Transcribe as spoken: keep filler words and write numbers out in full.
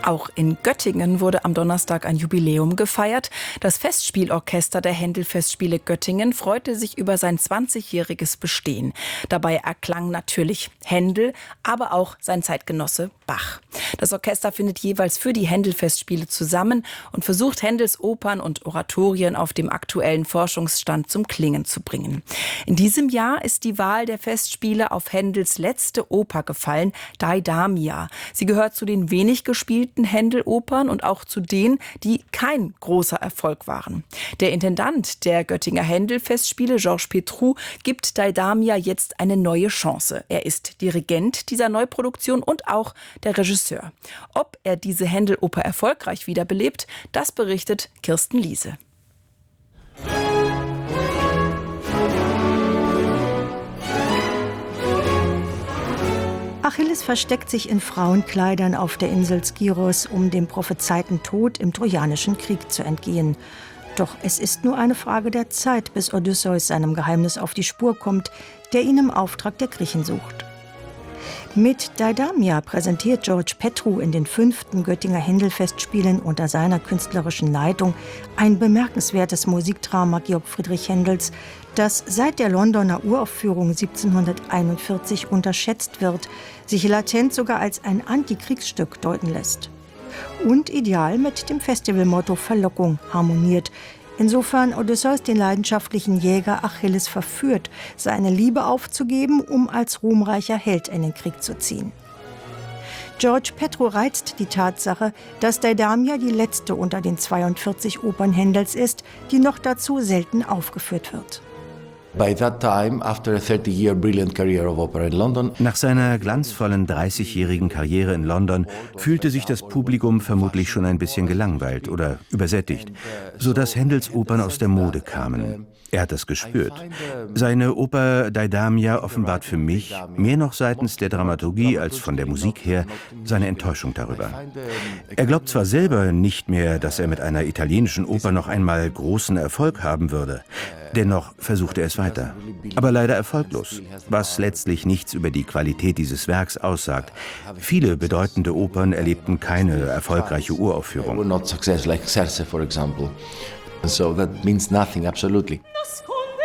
Auch in Göttingen wurde am Donnerstag ein Jubiläum gefeiert. Das Festspielorchester der Händel-Festspiele Göttingen freute sich über sein zwanzigjähriges Bestehen. Dabei erklang natürlich Händel, aber auch sein Zeitgenosse Bach. Das Orchester findet jeweils für die Händel-Festspiele zusammen und versucht, Händels Opern und Oratorien auf dem aktuellen Forschungsstand zum Klingen zu bringen. In diesem Jahr ist die Wahl der Festspiele auf Händels letzte Oper gefallen, Deidamia. Sie gehört zu den wenig gespielten Händel-Opern und auch zu denen, die kein großer Erfolg waren. Der Intendant der Göttinger Händel-Festspiele, Georges Petrou, gibt Deidamia jetzt eine neue Chance. Er ist Dirigent dieser Neuproduktion und auch der Regisseur. Ob er diese Händel-Oper erfolgreich wiederbelebt, das berichtet Kirsten Liese. Achilles versteckt sich in Frauenkleidern auf der Insel Skiros, um dem prophezeiten Tod im Trojanischen Krieg zu entgehen. Doch es ist nur eine Frage der Zeit, bis Odysseus seinem Geheimnis auf die Spur kommt, der ihn im Auftrag der Griechen sucht. Mit Deidamia präsentiert Georges Petrou in den fünften Göttinger Händel-Festspielen unter seiner künstlerischen Leitung ein bemerkenswertes Musikdrama Georg Friedrich Händels, das seit der Londoner Uraufführung siebzehnhunderteinundvierzig unterschätzt wird, sich latent sogar als ein Antikriegsstück deuten lässt. Und ideal mit dem Festivalmotto Verlockung harmoniert, insofern Odysseus den leidenschaftlichen Jäger Achilles verführt, seine Liebe aufzugeben, um als ruhmreicher Held in den Krieg zu ziehen. Georges Petrou reizt die Tatsache, dass Deidamia die letzte unter den zweiundvierzig Opern Händels ist, die noch dazu selten aufgeführt wird. Nach seiner glanzvollen dreißigjährigen Karriere in London fühlte sich das Publikum vermutlich schon ein bisschen gelangweilt oder übersättigt, sodass Händels Opern aus der Mode kamen. Er hat das gespürt. Seine Oper Deidamia offenbart für mich, mehr noch seitens der Dramaturgie als von der Musik her, seine Enttäuschung darüber. Er glaubt zwar selber nicht mehr, dass er mit einer italienischen Oper noch einmal großen Erfolg haben würde. Dennoch versuchte er es weiter. Aber leider erfolglos, was letztlich nichts über die Qualität dieses Werks aussagt. Viele bedeutende Opern erlebten keine erfolgreiche Uraufführung. So that means nothing, absolutely.